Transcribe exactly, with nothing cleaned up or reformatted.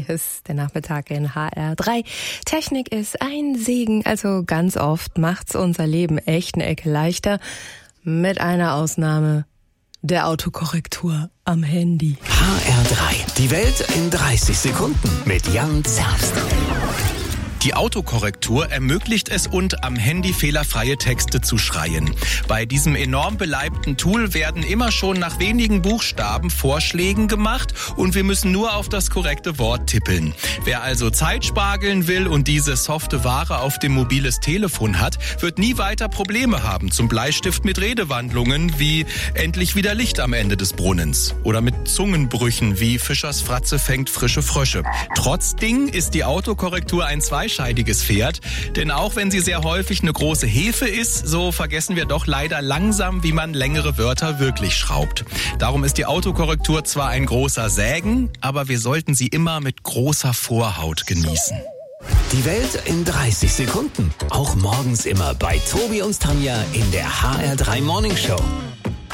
Hier ist der Nachmittag in H R drei. Technik ist ein Segen, also ganz oft macht's unser Leben echt eine Ecke leichter. Mit einer Ausnahme, der Autokorrektur am Handy. H R drei, die Welt in dreißig Sekunden mit Jan Zerbst. Die Autokorrektur ermöglicht es uns, am Handy fehlerfreie Texte zu schreien. Bei diesem enorm beleibten Tool werden immer schon nach wenigen Buchstaben Vorschlägen gemacht und wir müssen nur auf das korrekte Wort tippeln. Wer also Zeit spargeln will und diese softe Ware auf dem mobiles Telefon hat, wird nie weiter Probleme haben. Zum Bleistift mit Redewandlungen wie endlich wieder Licht am Ende des Brunnens oder mit Zungenbrüchen wie Fischers Fratze fängt frische Frösche. Trotzdem ist die Autokorrektur ein zweischneidiges Pferd, denn auch wenn sie sehr häufig eine große Hefe ist, so vergessen wir doch leider langsam, wie man längere Wörter wirklich schraubt. Darum ist die Autokorrektur zwar ein großer Sägen, aber wir sollten sie immer mit großer Vorhaut genießen. Die Welt in dreißig Sekunden, auch morgens immer bei Tobi und Tanja in der H R drei Morning Show.